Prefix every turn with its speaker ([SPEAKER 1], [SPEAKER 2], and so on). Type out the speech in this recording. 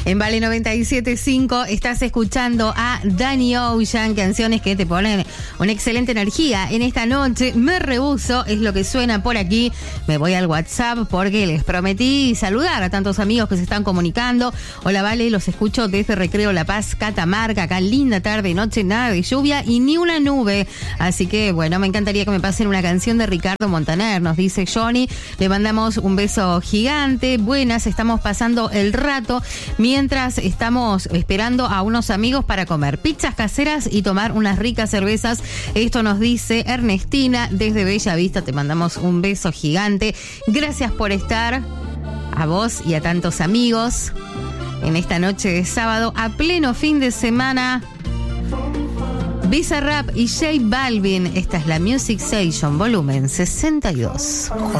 [SPEAKER 1] En Vale 97.5 estás escuchando a Danny Ocean, canciones que te ponen una excelente energía. En esta noche me rehúso, es lo que suena por aquí. Me voy al WhatsApp porque les prometí saludar a tantos amigos que se están comunicando. Hola Vale, los escucho desde Recreo La Paz, Catamarca. Acá linda tarde, noche, nada de lluvia y ni una nube. Así que bueno, me encantaría que me pasen una canción de Ricardo Montaner, nos dice Johnny. Le mandamos un beso gigante. Buenas, estamos pasando el rato mientras estamos esperando a unos amigos para comer pizzas caseras y tomar unas ricas cervezas. Esto nos dice Ernestina desde Bella Vista. Te mandamos un beso gigante. Gracias por estar, a vos y a tantos amigos, en esta noche de sábado a pleno fin de semana. Bizarrap y J Balvin. Esta es la Music Station, volumen 62.